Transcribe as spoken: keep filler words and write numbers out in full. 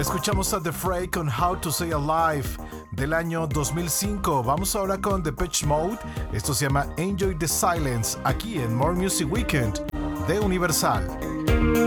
Escuchamos a The Fray con How to Stay Alive del año dos mil cinco. Vamos ahora con Depeche Mode. Esto se llama Enjoy the Silence, aquí en More Music Weekend de Universal.